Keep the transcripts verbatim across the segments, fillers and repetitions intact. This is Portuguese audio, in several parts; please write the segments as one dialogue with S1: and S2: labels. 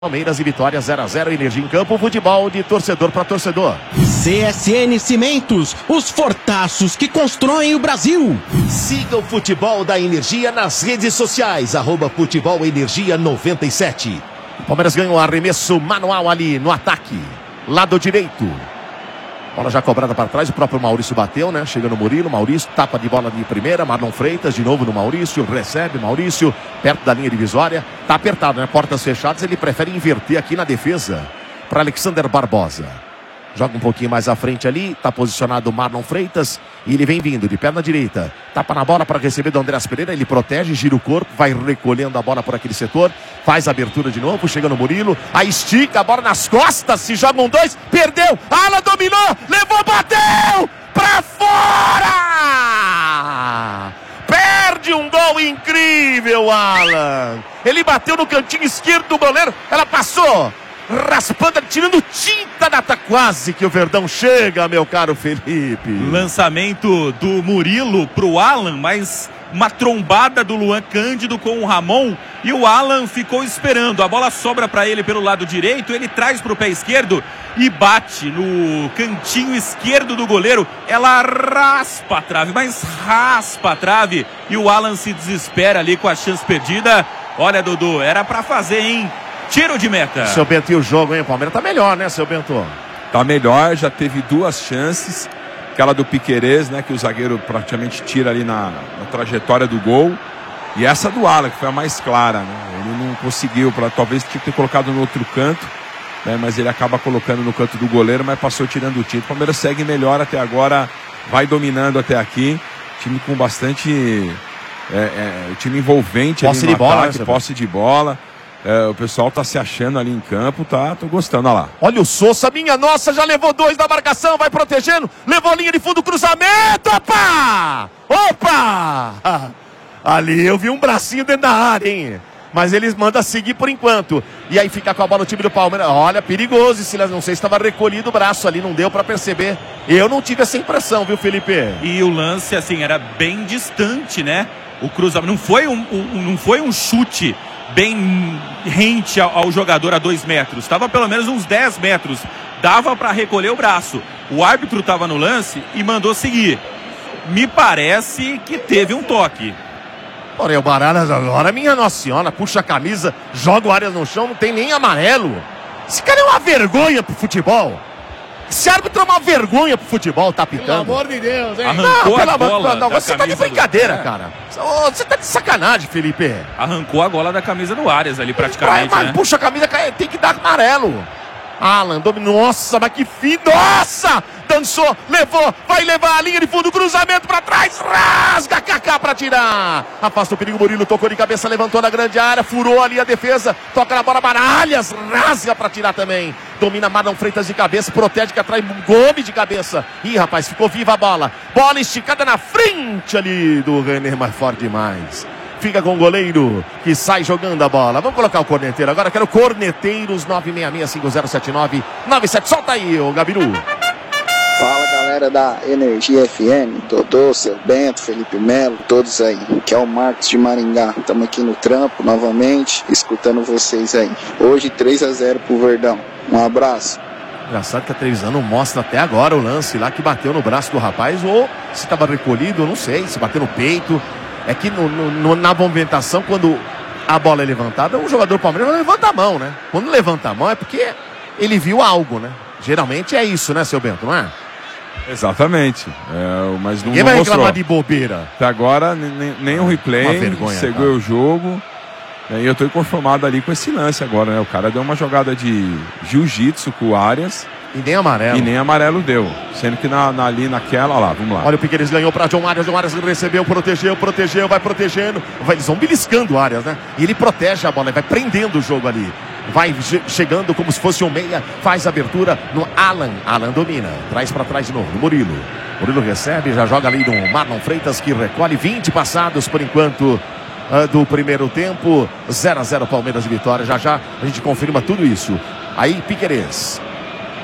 S1: Palmeiras e Vitória zero a zero, Energia em Campo, futebol de torcedor para torcedor.
S2: C S N Cimentos, os fortaços que constroem o Brasil.
S3: Siga o futebol da Energia nas redes sociais, arroba futebol energia noventa e sete.
S1: Palmeiras ganhou o arremesso manual ali no ataque, lado direito. Bola já cobrada para trás, o próprio Maurício bateu, né? Chega no Murilo, Maurício, tapa de bola de primeira, Marlon Freitas, de novo no Maurício, recebe Maurício, perto da linha divisória. Tá apertado, né? Portas fechadas, ele prefere inverter aqui na defesa para Alexander Barbosa. Joga um pouquinho mais à frente ali, tá posicionado o Marlon Freitas e ele vem vindo de perna direita. Tapa na bola para receber do Andreas Pereira, ele protege, gira o corpo, vai recolhendo a bola por aquele setor, faz a abertura de novo, chega no Murilo, aí estica a bola nas costas, se jogam dois, perdeu, Alan dominou, levou, bateu, pra fora! Perde um gol incrível, Alan. Ele bateu no cantinho esquerdo do goleiro, ela passou raspando, tirando tinta da tá quase que o Verdão chega, meu caro Felipe.
S4: Lançamento do Murilo pro Alan, mas uma trombada do Luan Cândido com o Ramon e o Alan ficou esperando. A bola sobra para ele pelo lado direito, ele traz pro pé esquerdo e bate no cantinho esquerdo do goleiro. Ela raspa a trave, mas raspa a trave e o Alan se desespera ali com a chance perdida. Olha, Dudu, era para fazer, hein? Tiro de meta.
S1: Seu Bento, e o jogo, hein? O Palmeiras tá melhor, né, seu Bento?
S5: Tá melhor, já teve duas chances. Aquela do Piquerez, né, que o zagueiro praticamente tira ali na, na trajetória do gol. E essa do Alan, que foi a mais clara, né? Ele não conseguiu, pra, talvez tinha que ter colocado no outro canto, né, mas ele acaba colocando no canto do goleiro, mas passou tirando o tiro. O Palmeiras segue melhor até agora, vai dominando até aqui. Time com bastante... É, é, o time envolvente
S1: posse
S5: ali no
S1: de bola,
S5: ataque,
S1: né,
S5: posse de bola. É, o pessoal tá se achando ali em campo, tá? Tô gostando, olha lá.
S1: Olha o Sousa, minha nossa, já levou dois da marcação, vai protegendo, levou a linha de fundo, cruzamento, opa! Opa! Ah, ali eu vi um bracinho dentro da área, hein? Mas eles mandam seguir por enquanto. E aí fica com a bola o time do Palmeiras. Olha, perigoso, Silas, não sei se estava recolhido o braço ali, não deu pra perceber. Eu não tive essa impressão, viu, Felipe?
S4: E o lance, assim, era bem distante, né? O cruzamento, não foi um, um, não foi um chute bem rente ao, ao jogador a dois metros, estava pelo menos uns dez metros, dava para recolher o braço. O árbitro estava no lance e mandou seguir. Me parece que teve um toque.
S1: Olha, o Baralhas agora, minha nossa senhora, puxa a camisa, joga o Arias no chão, não tem nem amarelo. Esse cara é uma vergonha pro futebol. Esse árbitro é uma vergonha pro futebol, tá pitando.
S2: Pelo amor de Deus, hein?
S4: Arrancou
S1: não,
S4: a bola
S1: não,
S4: da
S1: você tá de brincadeira, do... cara. Você tá de sacanagem, Felipe.
S4: Arrancou a gola da camisa do Arias ali, praticamente,
S1: mas,
S4: né?
S1: Puxa a camisa, tem que dar amarelo. Alan, dominou, nossa, mas que fim, nossa! Dançou, levou, vai levar a linha de fundo, cruzamento pra trás, rasga Kaká pra tirar. Afasta o perigo, Murilo tocou de cabeça, levantou na grande área, furou ali a defesa, toca na bola, Baralhas, rasga pra tirar também. Domina Marlon Freitas de cabeça, protege que atrai Gomes de cabeça. Ih, rapaz, ficou viva a bola. Bola esticada na frente ali do Renner, mas forte demais. Fica com o goleiro que sai jogando a bola. Vamos colocar o corneteiro agora. Quero corneteiros nove seis seis cinco zero sete nove nove sete. Solta aí, ô Gabiru.
S6: Fala, galera da Energia F M, Dodô, seu Bento, Felipe Melo, todos aí. Que é o Marcos de Maringá. Estamos aqui no trampo novamente, escutando vocês aí. Hoje três a zero pro Verdão. Um abraço.
S1: Engraçado que a televisão não mostra até agora o lance lá que bateu no braço do rapaz, ou se estava recolhido, eu não sei, se bateu no peito. É que no, no, na movimentação, quando a bola é levantada, o jogador palmeirense levanta a mão, né? Quando levanta a mão é porque ele viu algo, né? Geralmente é isso, né, seu Bento, não é?
S5: Exatamente. É, mas não
S1: Ninguém vai
S5: mostrou.
S1: reclamar de bobeira.
S5: Até agora, nem, nem o replay,
S1: uma vergonha,
S5: seguiu
S1: cara.
S5: o jogo. E eu tô inconformado ali com esse lance agora, né? O cara deu uma jogada de jiu-jitsu com o Arias.
S1: E nem amarelo.
S5: E nem amarelo deu. Sendo que na, na, ali naquela, lá, vamos lá.
S1: Olha o Piqueires ganhou pra John Arias. John Arias recebeu, protegeu, protegeu, vai protegendo. Vai, eles vão beliscando o Arias, né? E ele protege a bola, vai prendendo o jogo ali. Vai chegando como se fosse um meia, faz a abertura no Alan. Alan domina, traz pra trás de novo, no Murilo. Murilo recebe, já joga ali no Marlon Freitas, que recolhe vinte passados por enquanto uh, do primeiro tempo. zero a zero Palmeiras de Vitória. Já já a gente confirma tudo isso. Aí Piqueires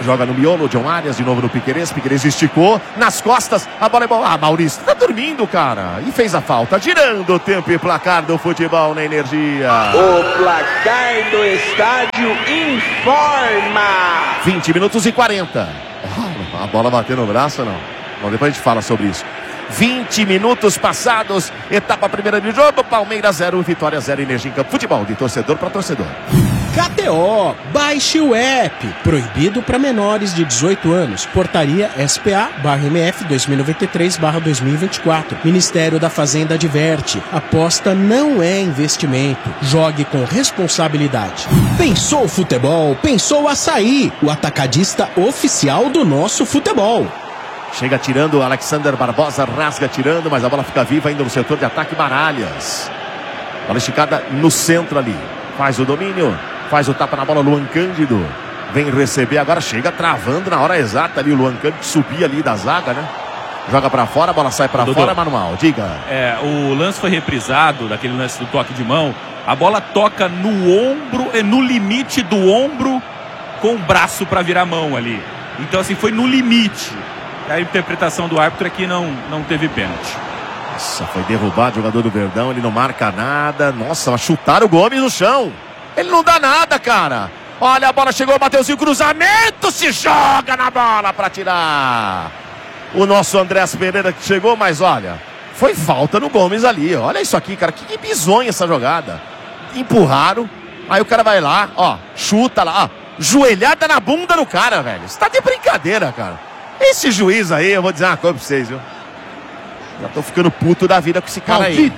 S1: Joga no miolo, John Arias, de novo no Piquerez. Piquerez esticou, nas costas, a bola é boa. Ah, Maurício, tá dormindo, cara. E fez a falta, girando o tempo e placar do futebol na Energia.
S7: O placar do estádio informa.
S1: vinte minutos e quarenta. Ah, a bola bateu no braço, não? Bom, depois a gente fala sobre isso. vinte minutos passados, etapa primeira de jogo, Palmeiras zero, Vitória zero, Energia em Campo. Futebol de torcedor para torcedor.
S2: K T O, baixe o app, proibido para menores de dezoito anos, portaria S P A barra M F dois mil e noventa e três barra dois mil e vinte e quatro, Ministério da Fazenda adverte, aposta não é investimento, jogue com responsabilidade. Pensou futebol, pensou Açaí, o atacadista oficial do nosso futebol.
S1: Chega tirando, Alexander Barbosa rasga tirando, mas a bola fica viva ainda no setor de ataque, Baralhas. Bola esticada no centro ali, faz o domínio. Faz o tapa na bola, Luan Cândido. Vem receber, agora chega travando na hora exata ali. O Luan Cândido subia ali da zaga, né? Joga pra fora, a bola sai pra
S4: Dodô,
S1: fora, manual. Diga.
S4: É, o lance foi reprisado, daquele lance do toque de mão. A bola toca no ombro, no limite do ombro, com o braço pra virar mão ali. Então, assim, foi no limite. A interpretação do árbitro é que não, não teve pênalti.
S1: Nossa, foi derrubado o jogador do Verdão. Ele não marca nada. Nossa, chutaram o Gomes no chão. Ele não dá nada, cara. Olha, a bola chegou, Mateuzinho, cruzamento, se joga na bola para tirar. O nosso Andrés Pereira que chegou, mas olha, foi falta no Gomes ali. Olha isso aqui, cara, que, que bizonha essa jogada. Empurraram, aí o cara vai lá, ó, chuta lá, ó, joelhada na bunda do cara, velho. Você tá de brincadeira, cara. Esse juiz aí, eu vou dizer uma coisa pra vocês, viu. Já tô ficando puto da vida com esse cara aí.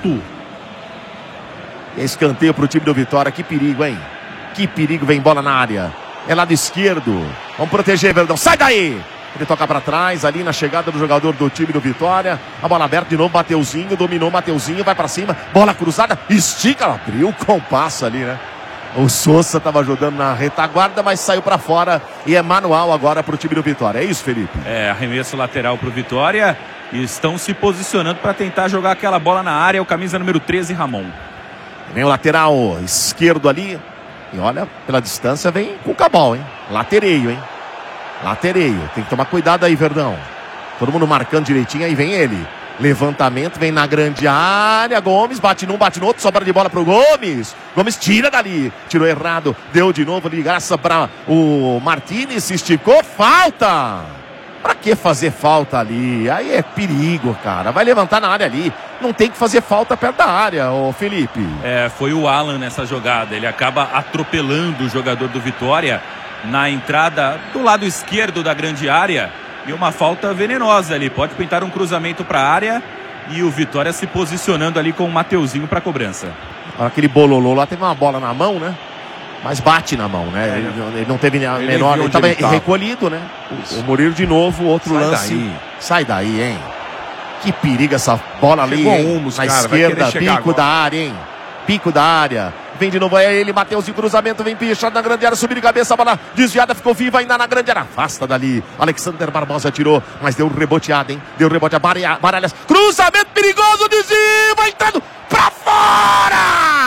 S1: Escanteio pro time do Vitória, que perigo, hein? Que perigo, vem bola na área. É lado esquerdo. Vamos proteger, Verdão. Sai daí! Ele toca pra trás, ali na chegada do jogador do time do Vitória. A bola aberta de novo, Mateuzinho, dominou Mateuzinho, vai pra cima. Bola cruzada, estica, abriu o compasso ali, né? O Sousa tava ajudando na retaguarda, mas saiu pra fora. E é manual agora pro time do Vitória. É isso, Felipe?
S4: É, arremesso lateral pro Vitória. E estão se posicionando pra tentar jogar aquela bola na área. O camisa número treze, Ramon.
S1: Vem o lateral esquerdo ali. E olha, pela distância vem com o cabal, hein? Latereio, hein? Latereio. Tem que tomar cuidado aí, Verdão. Todo mundo marcando direitinho. Aí vem ele. Levantamento, vem na grande área. Gomes bate num, bate no outro. Sobra de bola pro Gomes. Gomes tira dali. Tirou errado. Deu de novo ali. Graça para o Martínez. Se esticou. Falta! Pra que fazer falta ali? Aí é perigo, cara. Vai levantar na área ali. Não tem que fazer falta perto da área, ô Felipe.
S4: É, foi o Alan nessa jogada. Ele acaba atropelando o jogador do Vitória na entrada do lado esquerdo da grande área. E uma falta venenosa ali. Pode pintar um cruzamento para a área. E o Vitória se posicionando ali com o Mateuzinho para cobrança.
S1: Aquele bololô lá, teve uma bola na mão, né? Mas bate na mão, né? É, ele, ele não teve a menor, ele estava recolhido, né? O, o Murilo de novo, outro
S5: Sai
S1: lance.
S5: Daí.
S1: Sai daí, hein? Que perigo essa bola ali, hein?
S5: Humus,
S1: na
S5: cara,
S1: esquerda, pico
S5: agora.
S1: da área, hein? Pico da área. Vem de novo, é ele, Mateuzinho, cruzamento, vem pichado na grande área, subiu de cabeça, a bola desviada, ficou viva ainda na grande área. Afasta dali. Alexander Barbosa tirou, mas deu reboteada, hein? Deu rebote a Baralhas. Cruzamento perigoso, desvio, vai entrando pra fora!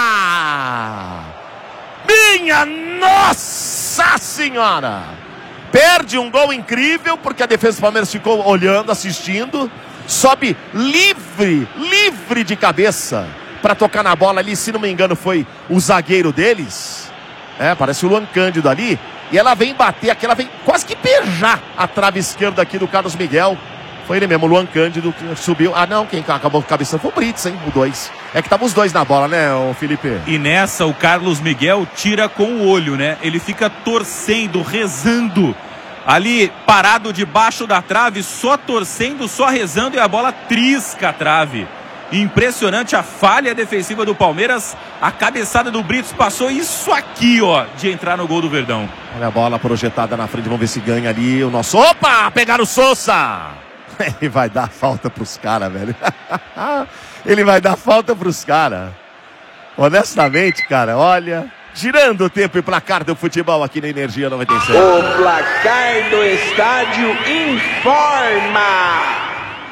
S1: Minha Nossa Senhora! Perde um gol incrível, porque a defesa do Palmeiras ficou olhando, assistindo. Sobe livre, livre de cabeça para tocar na bola ali. Se não me engano, foi o zagueiro deles. É, parece o Luan Cândido ali. E ela vem bater aqui, ela vem quase que beijar a trave esquerda aqui do Carlos Miguel. Foi ele mesmo, o Luan Cândido, que subiu. Ah, não, quem acabou com a cabeça foi o Brits, hein? O dois. É que estavam os dois na bola, né, o Felipe?
S4: E nessa, o Carlos Miguel tira com o olho, né? Ele fica torcendo, rezando. Ali, parado debaixo da trave, só torcendo, só rezando. E a bola trisca a trave. Impressionante a falha defensiva do Palmeiras. A cabeçada do Brits passou isso aqui, ó, de entrar no gol do Verdão.
S1: Olha a bola projetada na frente, vamos ver se ganha ali o nosso... Opa! Pegaram o Sousa! Ele vai dar falta pros caras, velho. Ele vai dar falta pros caras. Honestamente, cara, olha... Girando o tempo e placar do futebol aqui na Energia noventa e sete.
S7: O placar do estádio informa...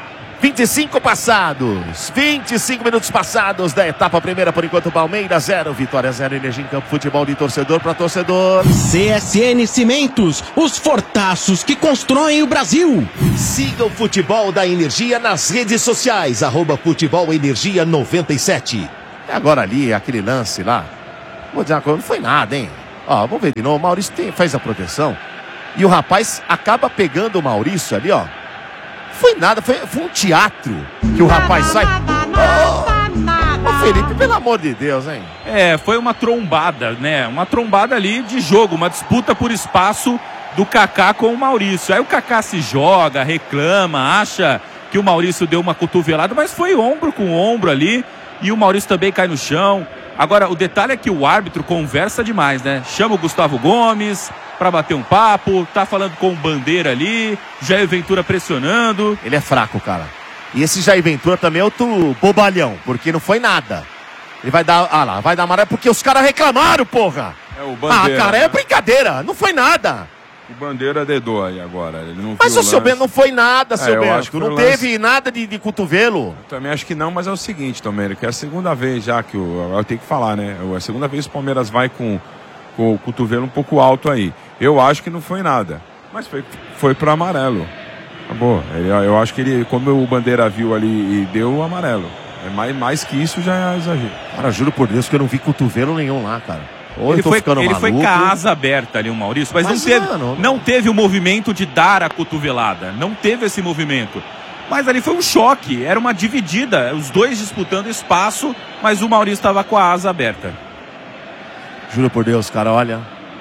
S1: vinte e cinco passados, vinte e cinco minutos passados da etapa primeira, por enquanto Palmeiras zero, Vitória zero, Energia em Campo, futebol de torcedor para torcedor.
S2: C S N Cimentos, os fortaços que constroem o Brasil.
S3: Siga o futebol da Energia nas redes sociais, arroba futebol energia noventa e sete.
S1: Agora ali, aquele lance lá, vou dizer uma coisa, não foi nada, hein? Ó, vamos ver de novo, o Maurício tem, faz a proteção e o rapaz acaba pegando o Maurício ali, ó. Foi nada, foi, foi um teatro que o rapaz sai. Ô, oh, Felipe, pelo amor de Deus, hein?
S4: É, foi uma trombada, né? Uma trombada ali de jogo, uma disputa por espaço do Kaká com o Maurício. Aí o Kaká se joga, reclama, acha que o Maurício deu uma cotovelada, mas foi ombro com ombro ali e o Maurício também cai no chão. Agora, o detalhe é que o árbitro conversa demais, né? Chama o Gustavo Gomes para bater um papo, tá falando com o Bandeira ali, Jair Ventura pressionando.
S1: Ele é fraco, cara. E esse Jair Ventura também é outro bobalhão, porque não foi nada. Ele vai dar, ah lá, vai dar amarelo porque os caras reclamaram, porra.
S5: É o Bandeira.
S1: Ah, cara,
S5: né?
S1: é brincadeira, não foi nada.
S5: O Bandeira dedou aí agora. Ele não
S1: Mas
S5: viu
S1: o seu Bento não foi nada, seu
S5: É, eu acho
S1: Bento.
S5: que
S1: Não
S5: foi um
S1: teve nada de, de cotovelo.
S5: Eu também acho que não, mas é o seguinte, Domênico, é a segunda vez já que o. Eu tenho que falar, né? É a segunda vez que o Palmeiras vai com, com o cotovelo um pouco alto aí. Eu acho que não foi nada. Mas foi, foi pro amarelo. Acabou. Ele, eu acho que ele, como o Bandeira viu ali e deu o amarelo. É mais, mais que isso já é exagero.
S1: Cara, juro por Deus que eu não vi cotovelo nenhum lá, cara. Ou
S4: Ele,
S1: eu tô
S4: foi,
S1: ficando
S4: ele
S1: maluco.
S4: foi com a asa aberta ali, o Maurício, mas,
S1: Mas,
S4: não, teve,
S1: mano,
S4: não teve o movimento de dar a cotovelada. Não teve esse movimento. Mas ali foi um choque, era uma dividida. Os dois disputando espaço, mas o Maurício estava com a asa aberta.
S1: Juro por Deus, cara, olha.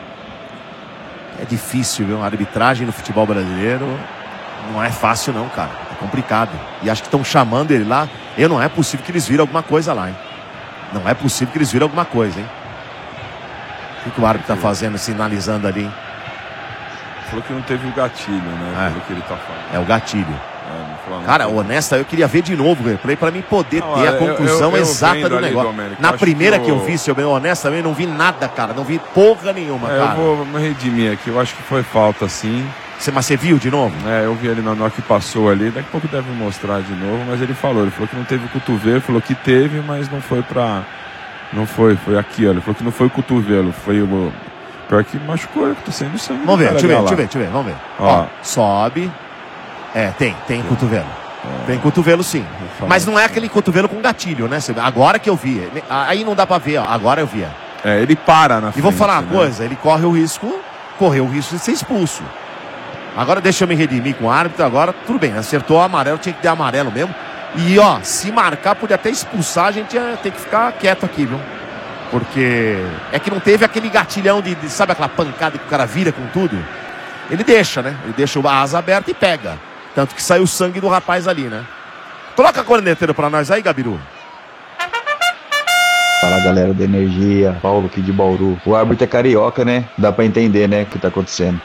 S1: É difícil, viu? A arbitragem no futebol brasileiro não é fácil, não, cara. É complicado. E acho que estão chamando ele lá. E não é possível que eles viram alguma coisa lá, hein? Não é possível que eles viram alguma coisa, hein? O que, que o árbitro tá fazendo, sinalizando ali?
S5: Falou que não teve o gatilho, né?
S1: É.
S5: Pelo que ele tá falando.
S1: É o gatilho.
S5: É, não falou, não
S1: Cara,
S5: teve.
S1: honesta, eu queria ver de novo o replay pra mim poder
S5: Não,
S1: ter a
S5: eu-
S1: conclusão
S5: eu- eu
S1: exata
S5: vendo
S1: do
S5: ali,
S1: negócio.
S5: Domênico,
S1: Na
S5: acho
S1: primeira
S5: que
S1: que eu
S5: o-
S1: vi, seu bem, honestamente, não vi nada, cara. Não vi porra nenhuma,
S5: É,
S1: cara.
S5: eu vou me redimir aqui. Eu acho que foi falta, sim.
S1: Você, mas você viu de novo?
S5: É, eu vi ele na hora que passou ali. Daqui a pouco deve mostrar de novo, mas ele falou. Ele falou que não teve o cotovelo, falou que teve, mas não foi pra. Não foi, foi aqui, olha. Ele falou que não foi o cotovelo, foi o. Pior que machucou, eu tô sendo sangue.
S1: Vamos ver,
S5: cara
S1: deixa eu ver,
S5: lá.
S1: deixa eu ver, deixa eu ver, vamos ver.
S5: Ó.
S1: Ó, sobe. É, tem, tem cotovelo. Tem cotovelo sim.
S5: falar
S1: Mas não é aquele cotovelo com gatilho, né? Você- Agora que eu vi. Aí não dá pra ver, ó. Agora eu vi. ó.
S5: É, ele para na
S1: E
S5: frente.
S1: vou falar uma
S5: né?
S1: coisa, ele corre o risco, correu o risco de ser expulso. Agora deixa eu me redimir com o árbitro, agora tudo bem, acertou o amarelo, tinha que dar amarelo mesmo. E ó, se marcar, podia até expulsar, a gente ia ter que ficar quieto aqui, viu? Porque é que não teve aquele gatilhão de, de sabe aquela pancada que o cara vira com tudo? Ele deixa, né? Ele deixa a asa aberta e pega. Tanto que saiu o sangue do rapaz ali, né? Coloca a corneteira pra nós aí, Gabiru.
S8: Fala galera da Energia, Paulo aqui de Bauru. O árbitro é carioca, né? Dá pra entender, né, o que tá acontecendo.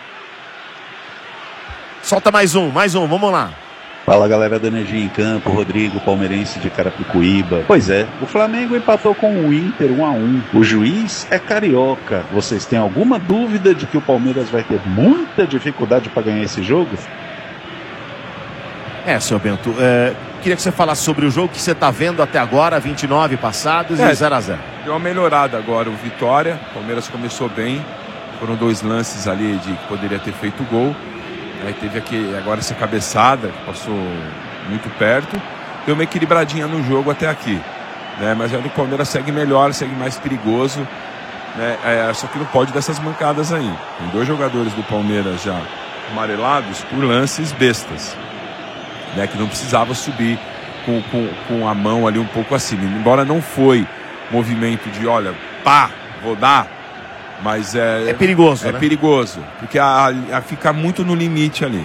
S1: Solta mais um, mais um, vamos lá.
S9: Fala galera da Energia em Campo, Rodrigo, palmeirense de Carapicuíba. Pois é, o Flamengo empatou com o Inter um a um. O juiz é carioca. Vocês têm alguma dúvida de que o Palmeiras vai ter muita dificuldade para ganhar esse jogo?
S1: É, senhor Bento, é, queria que você falasse sobre o jogo que você tá vendo até agora, vinte e nove passados
S5: É.
S1: e zero a zero.
S5: Deu uma melhorada agora o Vitória. O Palmeiras começou bem. Foram dois lances ali de que poderia ter feito gol. Aí teve aqui agora essa cabeçada que passou muito perto. Deu uma equilibradinha no jogo até aqui, né? Mas ainda o Palmeiras segue melhor, segue mais perigoso, né? É, só que não pode dessas mancadas aí. Tem dois jogadores do Palmeiras já amarelados por lances bestas, né? Que não precisava subir com, com, com a mão ali um pouco acima. Embora não foi movimento de, olha, pá, vou dar. Mas é,
S1: É perigoso,
S5: é
S1: né?
S5: perigoso, porque a, a fica muito no limite ali.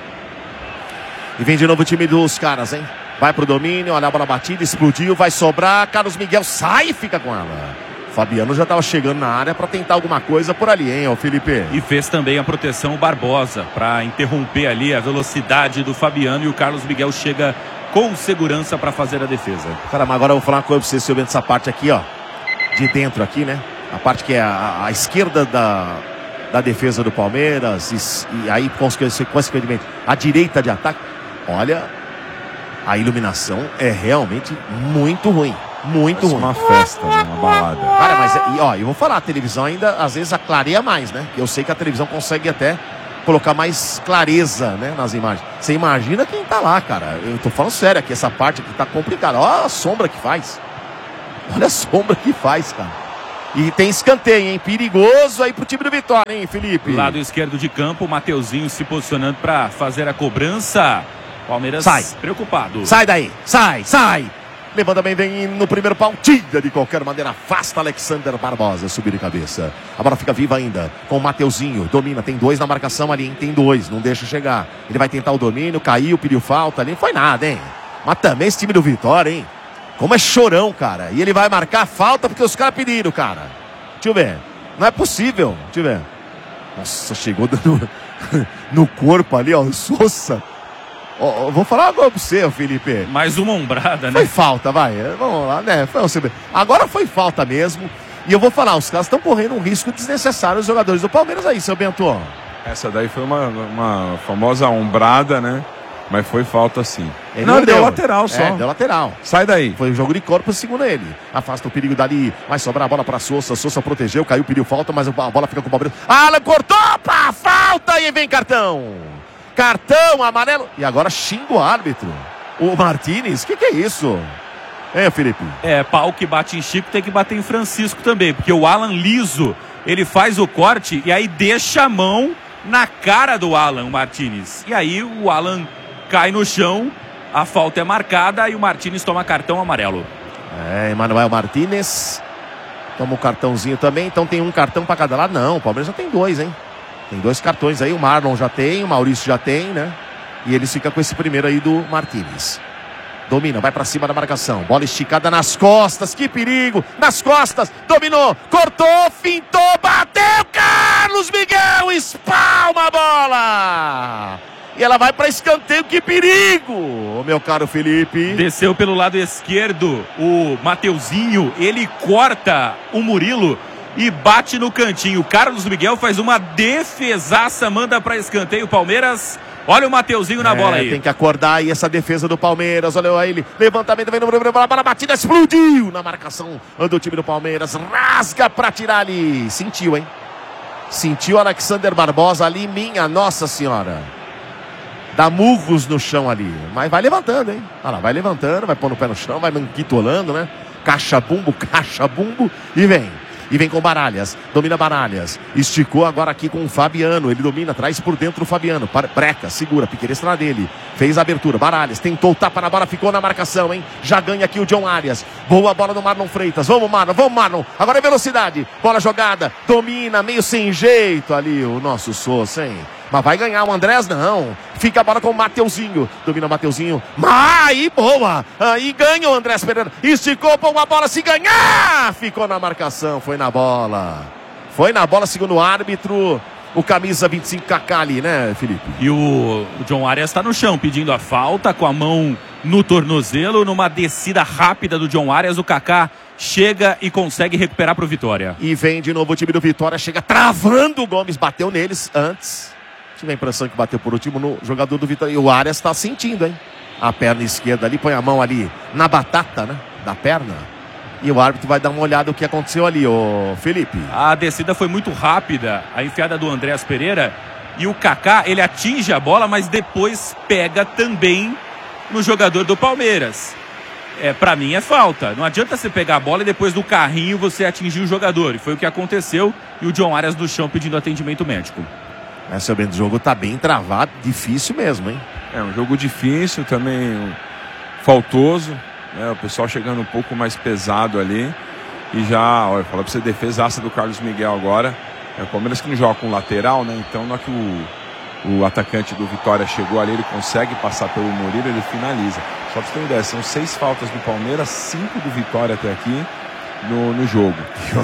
S1: E vem de novo o time dos caras, hein? Vai pro domínio, olha a bola batida, explodiu, vai sobrar. Carlos Miguel sai e fica com ela. Fabiano já tava chegando na área pra tentar alguma coisa por ali, hein, ô Felipe?
S4: E fez também a proteção o Barbosa para interromper ali a velocidade do Fabiano e o Carlos Miguel chega com segurança para fazer a defesa.
S1: Cara, mas agora eu vou falar uma coisa pra você, seu Bento, essa parte aqui, ó. De dentro aqui, né? A parte que é a, a esquerda da, da defesa do Palmeiras e, e aí, consequentemente, a direita de ataque. Olha, A iluminação é realmente muito ruim. Muito
S5: Parece
S1: ruim.
S5: uma festa, né? Uma balada.
S1: Cara, mas, e, ó, eu vou falar, a televisão ainda, às vezes, clareia mais, né? Eu sei que a televisão consegue até colocar mais clareza, né, nas imagens. Você imagina quem tá lá, cara. Eu tô falando sério aqui, essa parte aqui tá complicada. Olha a sombra que faz. Olha a sombra que faz, cara. E tem escanteio, hein? Perigoso aí pro time do Vitória, hein, Felipe?
S4: Lado esquerdo de campo, o Mateuzinho se posicionando para fazer a cobrança. Palmeiras
S1: Sai.
S4: preocupado.
S1: Sai daí, sai, sai. Levanta bem, vem no primeiro pau, tira de qualquer maneira, afasta Alexander Barbosa, subir de cabeça. A bola fica viva ainda, com o Mateuzinho, domina, tem dois na marcação ali, hein? Tem dois, não deixa chegar. Ele vai tentar o domínio, caiu, pediu falta ali, não foi nada, hein? Mas também esse time do Vitória, hein? Como é chorão, cara. E ele vai marcar falta porque os caras pediram, cara. Deixa eu ver, não é possível, deixa eu ver. Nossa, chegou dando no corpo ali, ó, o Sousa. Oh, vou falar agora pra você, Felipe.
S4: Mais uma ombrada, né?
S1: Foi falta, vai. Vamos lá, né? Foi você. Agora foi falta mesmo. E eu vou falar, os caras estão correndo um risco desnecessário, os jogadores do Palmeiras aí, seu Bento.
S5: Essa daí foi uma, uma famosa ombrada, né? Mas foi falta sim.
S1: Ele
S5: não,
S1: não
S5: ele deu
S1: deu.
S5: lateral só.
S1: É, deu lateral.
S5: Sai daí.
S1: Foi um jogo de corpo, segundo ele. Afasta o perigo dali. Vai sobrar a bola pra Sousa. Sousa protegeu, caiu, pediu falta, mas a bola fica com o Palmeiras. Alan cortou pra falta e vem cartão. Cartão amarelo. E agora xinga o árbitro. O Martínez, o que, que é isso? É, Felipe?
S4: É, pau que bate em Chico tem que bater em Francisco também, porque o Alan liso, ele faz o corte e aí deixa a mão na cara do Alan, o Martínez. E aí o Alan cai no chão, a falta é marcada e o Martínez toma cartão amarelo.
S1: É, Emmanuel Martínez toma um cartãozinho também, então tem um cartão pra cada lado. Não, o Palmeiras já tem dois, hein? Tem dois cartões aí, o Marlon já tem, o Maurício já tem, né? E eles ficam com esse primeiro aí do Martínez. Domina, vai pra cima da marcação. Bola esticada nas costas, que perigo! Nas costas, dominou, cortou, fintou, bateu! Carlos Miguel espalma a bola! E ela vai para escanteio, que perigo! Meu caro Felipe.
S4: Desceu pelo lado esquerdo o Mateuzinho, ele corta o Murilo e bate no cantinho. O Carlos Miguel faz uma defesaça, manda para escanteio. Palmeiras, olha o Mateuzinho na
S1: é,
S4: bola aí.
S1: Tem que acordar aí essa defesa do Palmeiras. Olha aí ele, levantamento, vem no bola, bola batida, explodiu na marcação do time do Palmeiras. Rasga para tirar ali. Sentiu, hein? Sentiu Alexander Barbosa ali, minha Nossa Senhora. Dá murros no chão ali. Mas vai levantando, hein? Olha lá, vai levantando, vai pondo o pé no chão, vai manquitolando, né? Caixa bumbo, caixa bumbo e vem. E vem com Baralhas, domina Baralhas, esticou agora aqui com o Fabiano, ele domina, traz por dentro o Fabiano, breca, segura, Piqueires na dele, fez a abertura, Baralhas, tentou o tapa na bola, ficou na marcação, hein, já ganha aqui o John Arias, boa bola do Marlon Freitas, vamos Marlon, vamos Marlon, agora é velocidade, bola jogada, domina, meio sem jeito ali o nosso Sousa, hein. Mas vai ganhar o Andrés? Não. Fica a bola com o Mateuzinho. Domina o Mateuzinho. Mas aí, boa. Aí ganha o Andrés Pereira. Esticou, pôs a bola. Se ganhar, ficou na marcação. Foi na bola. Foi na bola, segundo o árbitro. O camisa vinte e cinco, Kaká ali, né, Felipe?
S4: E o, o John Arias está no chão, pedindo a falta, com a mão no tornozelo. Numa descida rápida do John Arias, o Kaká chega e consegue recuperar para o Vitória.
S1: E vem de novo o time do Vitória. Chega travando o Gomes. Bateu neles antes. Tive a impressão que bateu por último no jogador do Vitória. E o Arias está sentindo, hein? A perna esquerda ali, põe a mão ali na batata, né? Da perna. E o árbitro vai dar uma olhada no que aconteceu ali, ô Felipe.
S4: A descida foi muito rápida, a enfiada do Andrés Pereira. E o Kaká, ele atinge a bola, mas depois pega também no jogador do Palmeiras. É, pra mim é falta. Não adianta você pegar a bola e depois do carrinho você atingir o jogador. E foi o que aconteceu. E o John Arias no chão pedindo atendimento médico.
S1: É, seu Bento, o jogo tá bem travado, difícil mesmo, hein?
S5: É um jogo difícil, também um, faltoso, né? O pessoal chegando um pouco mais pesado ali. E já, olha, falar pra você, defesaça do Carlos Miguel agora. É o Palmeiras que não joga com lateral, né? Então, na hora que o, o atacante do Vitória chegou ali, ele consegue passar pelo Murilo, ele finaliza. Só pra você ter uma ideia, são seis faltas do Palmeiras, cinco do Vitória até aqui. No, no jogo.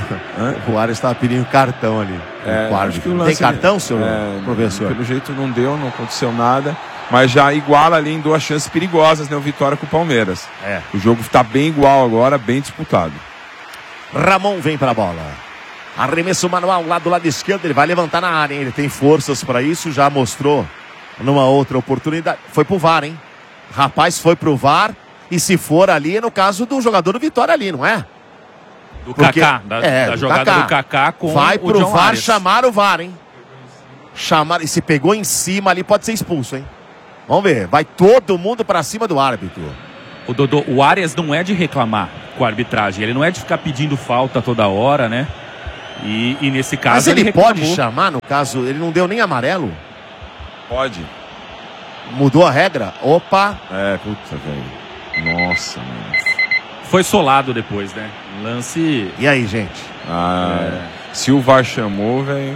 S1: O Arias estava pedindo cartão ali.
S5: É, acho que o
S1: lance... Tem cartão, senhor é, professor?
S5: Pelo jeito não deu, não aconteceu nada. Mas já iguala ali em duas chances perigosas, né? O Vitória com o Palmeiras.
S1: É.
S5: O jogo está bem igual agora, bem disputado.
S1: Ramon vem para a bola. Arremesso manual lá do lado esquerdo. Ele vai levantar na área, hein? Ele tem forças para isso. Já mostrou numa outra oportunidade. Foi pro V A R, hein? Rapaz foi pro V A R e se for ali, é no caso do jogador do Vitória ali, não é?
S4: Do Kaká, da,
S1: é,
S4: da
S1: do
S4: jogada
S1: Kaká.
S4: do Kaká com
S1: vai
S4: o
S1: pro
S4: John
S1: V A R
S4: Arias.
S1: chamar o V A R, hein? Chamar, e se pegou em cima ali, pode ser expulso, hein? Vamos ver, vai todo mundo pra cima do árbitro.
S4: O Dodô, o Arias não é de reclamar com a arbitragem, ele não é de ficar pedindo falta toda hora, né? E, e nesse caso
S1: Mas ele,
S4: ele
S1: pode
S4: reclamou.
S1: chamar, no caso, ele não deu nem amarelo?
S5: Pode.
S1: Mudou a regra? Opa!
S5: É, puta, velho. Nossa, mano.
S4: Foi solado depois, né? Lance...
S1: E aí, gente?
S5: Ah, é. Se o V A R chamou, velho...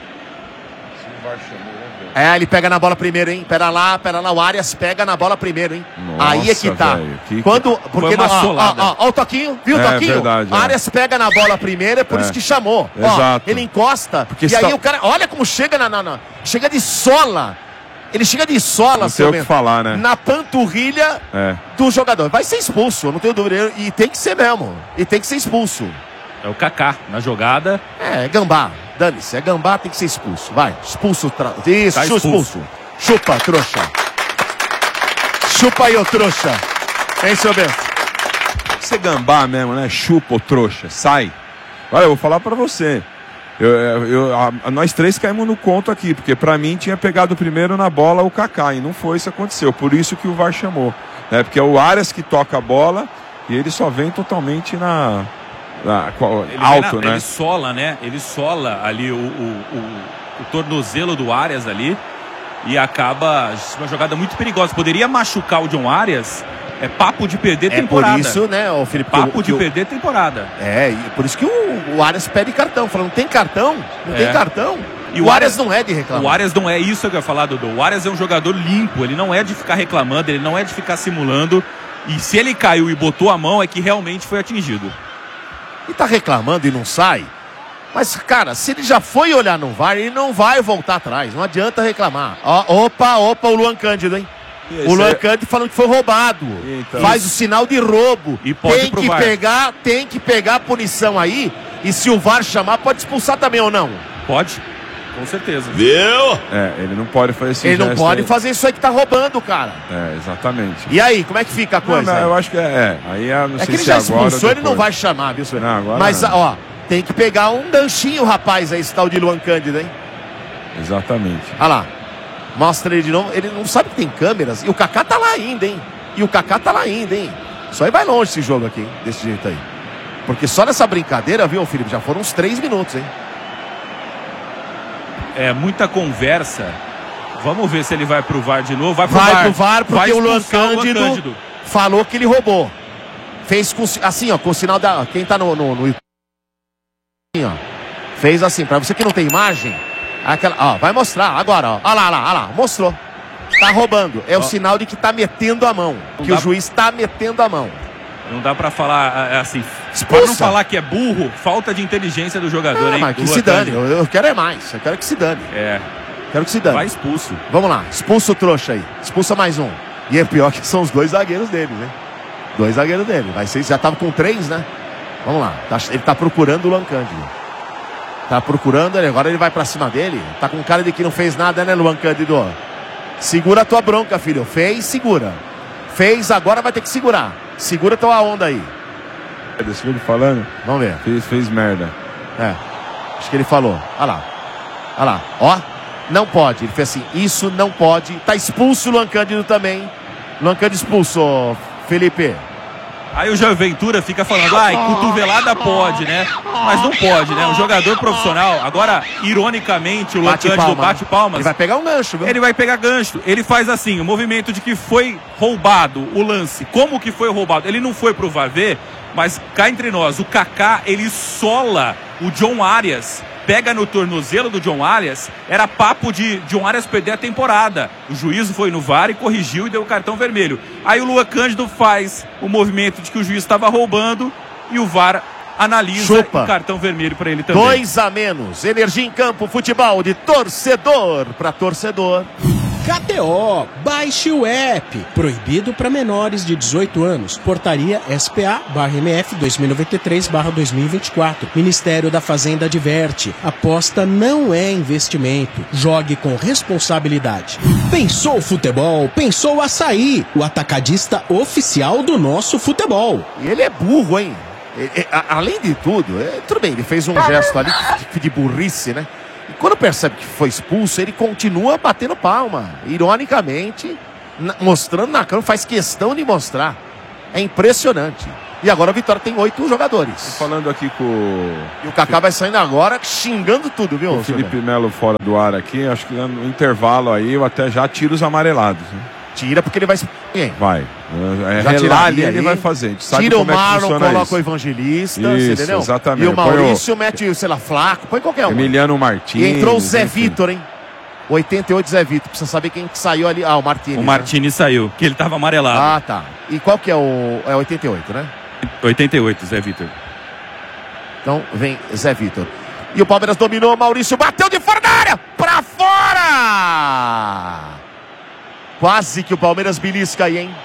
S5: Se o V A R chamou, velho...
S1: É, ele pega na bola primeiro, hein? Pera lá, pera lá, o Arias pega na bola primeiro, hein?
S5: Nossa,
S1: aí é que tá.
S5: velho, que-
S1: Quando, porque
S4: uma
S1: não, ó,
S4: solada.
S1: ó, ó, ó o Toquinho, viu o
S5: É,
S1: Toquinho?
S5: verdade,
S1: o
S5: é.
S1: Arias pega na bola primeiro, é por
S5: É.
S1: isso que chamou. Ó,
S5: Exato.
S1: ele encosta,
S5: Porque
S1: e
S5: se
S1: aí
S5: tá-
S1: o cara, olha como chega na, na, na- chega de sola. Ele chega de sola,
S5: Não
S1: seu
S5: tem o que
S1: Bento,
S5: falar, né?
S1: na panturrilha
S5: É.
S1: do jogador. Vai ser expulso, eu não tenho dúvida. E tem que ser mesmo. E tem que ser expulso.
S4: É o Kaká na jogada.
S1: É, é gambá. Dane-se, é gambá, tem que ser expulso. Vai, expulso. Tra... Isso,
S4: Tá
S1: expulso.
S4: expulso.
S1: Chupa, trouxa. Chupa aí, ô trouxa. Hein, seu Bento?
S5: Você gambá mesmo, né? Chupa, ô trouxa. Sai. Olha, eu vou falar pra você. Eu, eu, eu- a- nós três caímos no conto aqui, porque pra mim tinha pegado primeiro na bola o Kaká, e não foi isso que aconteceu. Por isso que o V A R chamou. Né? Porque é o Arias que toca a bola e ele só vem totalmente na... na- qual-
S4: Ele vai
S5: alto,
S4: na-
S5: né?
S4: Ele sola, né? Ele sola ali o, o, o, o tornozelo do Arias ali e acaba uma jogada muito perigosa. Poderia machucar o John Arias. É papo de perder
S1: É
S4: temporada.
S1: por isso, né, ô Felipe? que
S4: Papo
S1: o-
S4: de
S1: que o-
S4: perder temporada.
S1: É, e por isso que o, o Arias pede cartão. Falando, tem cartão? Não
S4: É.
S1: tem cartão?
S4: E
S1: o,
S4: o
S1: Arias
S4: Arias-
S1: não é de reclamar.
S4: O Arias não é isso que eu ia falar, Dodô. O Arias é um jogador limpo, ele não é de ficar reclamando, ele não é de ficar simulando. E se ele caiu e botou a mão, é que realmente foi atingido.
S1: E tá reclamando e não sai. Mas, cara, se ele já foi olhar no V A R, ele não vai voltar atrás. Não adianta reclamar. Ó, opa, opa, o Luan Cândido, hein? O Luan
S5: é-
S1: Cândido falando que foi roubado.
S5: Então.
S1: Faz o sinal de roubo.
S4: E pode
S1: tem
S4: pro
S1: que
S4: V A R.
S1: pegar, tem que pegar a punição aí. E se o V A R chamar, pode expulsar também ou não?
S4: Pode? Com certeza.
S5: É, ele não pode fazer esse
S1: Ele não
S5: gesto
S1: pode
S5: aí.
S1: fazer isso aí que tá roubando, cara.
S5: É, exatamente.
S1: E aí, como é que fica a
S5: Não,
S1: coisa?
S5: não,
S1: aí?
S5: eu acho que é, é. Aí eu não
S1: É
S5: sei
S1: que ele
S5: se
S1: já
S5: agora ou
S1: expulsou, ele não
S5: depois.
S1: vai chamar, viu, senhor?
S5: Não, agora
S1: Mas,
S5: não.
S1: ó, tem que pegar um ganchinho, rapaz, aí, esse tal de Luan Cândido, hein?
S5: Exatamente.
S1: Olha lá. Mostra ele de novo. Ele não sabe que tem câmeras. E o Kaká tá lá ainda, hein? E o Kaká tá lá ainda, hein? Só aí vai longe esse jogo aqui, hein? Desse jeito aí. Porque só nessa brincadeira, viu, Felipe? Já foram uns três minutos, hein?
S4: É muita conversa. Vamos ver se ele vai pro V A R de novo. Vai pro
S1: Vai
S4: V A R.
S1: pro V A R porque
S4: Vai
S1: o Luan
S4: expulsar
S1: Cândido,
S4: Cândido.
S1: falou que ele roubou. Fez com, assim, ó, com o sinal da... Quem tá no... no, no assim, ó. Fez assim, pra você que não tem imagem... Aquela, ó, vai mostrar agora, ó. Olha lá, olha lá, olha lá. Mostrou. Tá roubando. É o sinal de que tá metendo a mão. Que
S4: dá-
S1: o juiz tá metendo a mão.
S4: Não dá pra falar é, assim.
S1: Expulsa.
S4: Pra não falar que é burro, falta de inteligência do jogador,
S1: Ah,
S4: hein?
S1: mas
S4: do
S1: que
S4: Luan
S1: se dane.
S4: Cândido.
S1: Eu, eu quero é mais. Eu quero que se dane.
S4: É.
S1: Quero que se dane.
S4: Vai expulso.
S1: Vamos lá. Expulsa o trouxa aí. Expulsa mais um. E é pior que são os dois zagueiros dele, né? Dois zagueiros dele. Vai ser, já tava com três, né? Vamos lá. Tá- ele tá procurando o Luan Cândido. Tá procurando ele. Agora ele vai pra cima dele. Tá com cara de que não fez nada, né, Luan Cândido? Segura a tua bronca, filho. Fez, segura. Fez, agora vai ter que segurar. Segura a tua onda aí.
S5: Deixa ele falando.
S1: Vamos ver.
S5: Fez, fez merda.
S1: É. Acho que ele falou. Olha lá. Olha lá. Ó. Não pode. Ele fez assim. Isso não pode. Tá expulso o Luan Cândido também. Luan Cândido expulso, Felipe.
S4: Aí o Jair Ventura fica falando, ai, cotovelada pode, né? Mas não pode, né? Um jogador profissional. Agora, ironicamente, o Luan
S1: Bate
S4: Cândido
S1: palma,
S4: bate
S1: né?
S4: palmas.
S1: Ele vai pegar um gancho, viu?
S4: Ele vai pegar gancho. Ele faz assim, o movimento de que foi roubado o lance. Como que foi roubado? Ele não foi pro V A R ver, mas cá entre nós, o Kaká, ele sola o John Arias. Pega no tornozelo do John Arias. Era papo de John Arias perder a temporada. O juiz foi no V A R e corrigiu e deu o cartão vermelho. Aí o Luan Cândido faz o movimento de que o juiz estava roubando e o V A R analisa
S1: Chupa.
S4: o cartão vermelho para ele também.
S1: Dois a menos. Energia em campo, futebol de torcedor para torcedor.
S2: K T O, baixe o app. Proibido para menores de dezoito anos. Portaria S P A barra M F dois mil e noventa e três barra dois mil e vinte e quatro. Ministério da Fazenda adverte. Aposta não é investimento. Jogue com responsabilidade. Pensou futebol? Pensou Açaí, o atacadista oficial do nosso futebol.
S1: E ele é burro, hein? E, e, a, além de tudo, é, tudo bem, ele fez um gesto ali de, de burrice, né? E quando percebe que foi expulso, ele continua batendo palma. Ironicamente, na, mostrando na câmera, faz questão de mostrar. É impressionante. E agora o Vitória tem oito jogadores.
S5: Tô falando aqui com o...
S1: E o Kaká vai saindo agora xingando tudo, viu?
S5: O Felipe Melo fora do ar aqui. Acho que no intervalo aí eu até já tiro os amarelados. Né?
S1: Tira porque ele vai...
S5: Vai. É,
S1: já
S5: relar ali, ele vai fazer. A gente sabe
S1: tira
S5: como
S1: o Marlon,
S5: é que funciona
S1: coloca
S5: isso.
S1: o Evangelista,
S5: isso,
S1: entendeu?
S5: Exatamente.
S1: E o Maurício
S5: o...
S1: mete, sei lá, Flaco, põe qualquer um.
S5: Emiliano Martins.
S1: E entrou o Zé
S5: enfim.
S1: Vitor, hein? oitenta e oito Zé Vitor. Precisa saber quem que saiu ali. Ah, o Martins.
S4: O Martins né? saiu, que ele tava amarelado.
S1: Ah, tá. E qual que é o... É oitenta e oito, né?
S4: oitenta e oito, Zé Vitor.
S1: Então vem Zé Vitor. E o Palmeiras dominou, Maurício bateu de fora da área! Pra fora! Quase que o Palmeiras belisca aí, hein?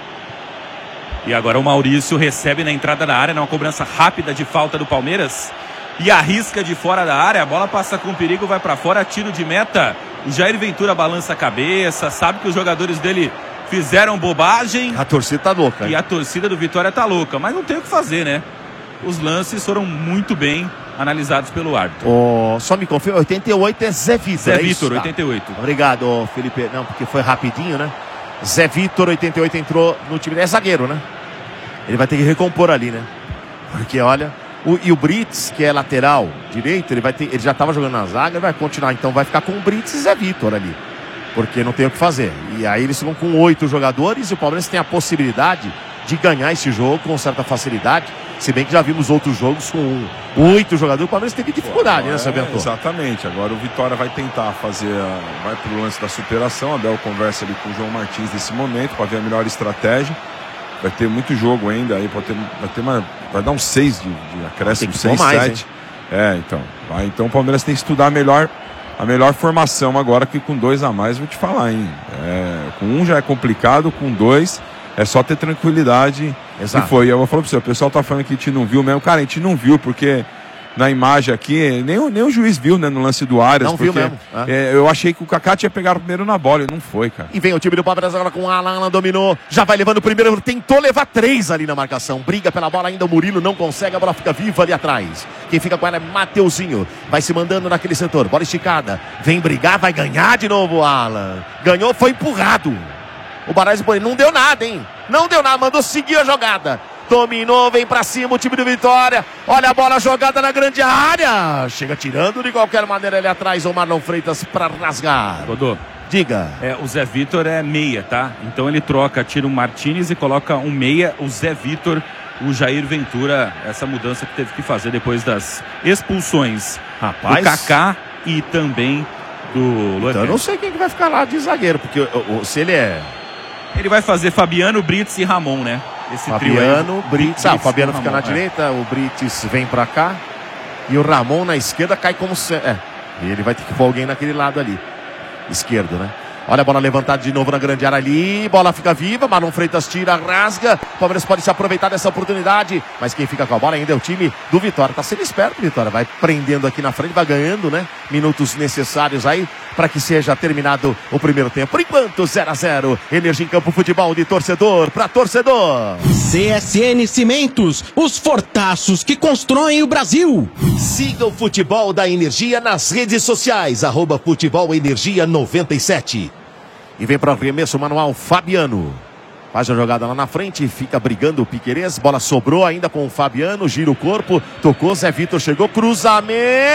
S4: E agora o Maurício recebe na entrada da área, numa cobrança rápida de falta do Palmeiras. E arrisca de fora da área, a bola passa com perigo, vai pra fora, tiro de meta. O Jair Ventura balança a cabeça, sabe que os jogadores dele fizeram bobagem.
S1: A torcida tá louca.
S4: E
S1: hein?
S4: a torcida do Vitória tá louca, mas não tem o que fazer, né? Os lances foram muito bem analisados pelo árbitro.
S1: Oh, só me confirma, oitenta e oito é Zé Vitor.
S4: Zé
S1: é
S4: Vitor,
S1: isso?
S4: oitenta e oito.
S1: Tá. Obrigado, Felipe. Não, porque foi rapidinho, né? Zé Vitor, oitenta e oito, entrou no time. É zagueiro, né? Ele vai ter que recompor ali, né? Porque, olha... O, e o Brits, que é lateral direito, ele, vai ter, ele já estava jogando na zaga, vai continuar. Então vai ficar com o Brits e Zé Vitor ali. Porque não tem o que fazer. E aí eles ficam com oito jogadores e o Palmeiras tem a possibilidade de ganhar esse jogo com certa facilidade. Se bem que já vimos outros jogos com oito jogadores, o Palmeiras teve dificuldade,
S5: Pô,
S1: né, seu
S5: é,
S1: Bento?
S5: Exatamente. Agora o Vitória vai tentar fazer, a, vai pro lance da superação. A Abel conversa ali com o João Martins nesse momento para ver a melhor estratégia. Vai ter muito jogo ainda aí, pode ter, vai ter uma, vai dar uns seis de, de acréscimo, seis, sete. É, então. Vai, então o Palmeiras tem que estudar melhor, a melhor formação agora, que com dois a mais, vou te falar, hein? É, com um já é complicado, com dois é só ter tranquilidade.
S1: Exato.
S5: E foi, eu vou falar pra você, o pessoal tá falando que a gente não viu mesmo. Cara, a gente não viu, porque na imagem aqui, nem, o- nem o juiz viu, né, no lance do Arias.
S1: Não viu
S5: porque,
S1: mesmo, é.
S5: é, eu achei que o Kaká tinha pegado primeiro na bola, e não foi, cara.
S1: E vem o time do Palmeiras agora com o Alan, Alan dominou, já vai levando o primeiro, tentou levar três ali na marcação, briga pela bola ainda, o Murilo não consegue, a bola fica viva ali atrás. Quem fica com ela é Mateuzinho, vai se mandando naquele setor, bola esticada, vem brigar, vai ganhar de novo o Alan. Ganhou, foi empurrado. O Baralhas não deu nada, hein? Não deu nada, mandou seguir a jogada. Dominou, vem pra cima o time do Vitória. Olha a bola jogada na grande área. Chega tirando de qualquer maneira ali atrás o Marlon Freitas pra rasgar.
S4: Rodô.
S1: Diga.
S4: É, o Zé Vitor é meia, tá? Então ele troca, tira o Martins e coloca um meia, o Zé Vitor, o Jair Ventura, essa mudança que teve que fazer depois das expulsões
S1: Rapaz.
S4: do Kaká e também do Luan.
S1: Então eu não sei quem que vai ficar lá de zagueiro, porque o- o- se ele é
S4: Ele vai fazer Fabiano, Brits e Ramon, né? Esse
S1: Fabiano,
S4: trio aí.
S1: Brits, ah, o
S4: Brits e
S1: Fabiano fica
S4: Ramon,
S1: na
S4: é.
S1: direita, o Brits vem pra cá e o Ramon na esquerda cai como se... É, e ele vai ter que pôr alguém naquele lado ali, esquerdo, né? Olha a bola levantada de novo na grande área ali, bola fica viva, Marlon Freitas tira, rasga, o Palmeiras pode se aproveitar dessa oportunidade, mas quem fica com a bola ainda é o time do Vitória, tá sendo esperto, Vitória, vai prendendo aqui na frente, vai ganhando, né, minutos necessários aí, para que seja terminado o primeiro tempo. Por enquanto, zero a zero, Energia em Campo, futebol de torcedor para torcedor.
S2: C S N Cimentos, os fortaços que constroem o Brasil.
S3: Siga o Futebol da Energia nas redes sociais, arroba Futebol Energia noventa e sete.
S1: E vem para o arremesso manual Fabiano. Faz a jogada lá na frente, fica brigando o Piquerez. Bola sobrou ainda com o Fabiano, gira o corpo, tocou, Zé Vitor chegou, cruzamento,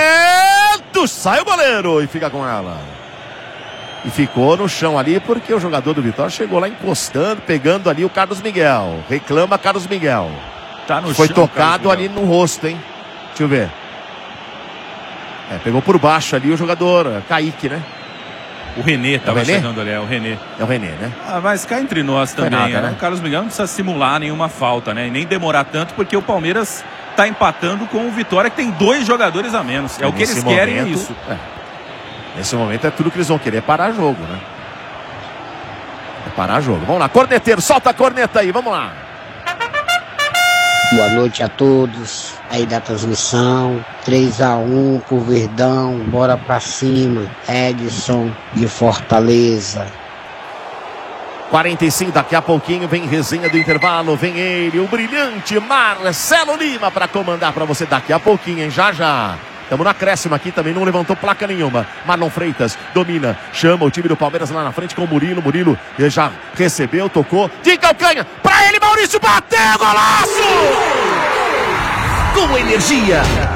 S1: sai o goleiro e fica com ela. E ficou no chão ali porque o jogador do Vitória chegou lá encostando, pegando ali o Carlos Miguel. Reclama Carlos Miguel.
S4: Tá no
S1: Foi
S4: chão,
S1: tocado
S4: Carlos
S1: ali
S4: Miguel.
S1: no rosto, hein? Deixa eu ver. É, pegou por baixo ali o jogador, Kaique, né?
S4: O René tava
S1: René?
S4: chegando ali, é o René.
S1: É o René, né?
S4: Ah, mas cá entre nós
S1: Foi
S4: também,
S1: nada,
S4: né?
S1: né?
S4: O Carlos Miguel não precisa simular nenhuma falta, né? E nem demorar tanto, porque o Palmeiras tá empatando com o Vitória, que tem dois jogadores a menos. É o que
S1: Nesse
S4: eles querem, é
S1: momento,
S4: isso.
S1: é. Nesse momento é tudo que eles vão querer, é parar jogo, né? É parar jogo. Vamos lá, corneteiro, solta a corneta aí, vamos lá.
S10: Boa noite a todos aí da transmissão. três a um pro Verdão, bora pra cima. Edson de Fortaleza.
S1: quarenta e cinco, daqui a pouquinho vem resenha do intervalo, vem ele, o brilhante Marcelo Lima para comandar para você daqui a pouquinho, hein? Já já. Estamos no acréscimo aqui, também não levantou placa nenhuma. Marlon Freitas domina, chama o time do Palmeiras lá na frente com o Murilo. Murilo já recebeu, tocou, de calcanha, pra ele, Maurício, bateu, golaço!
S3: Com energia,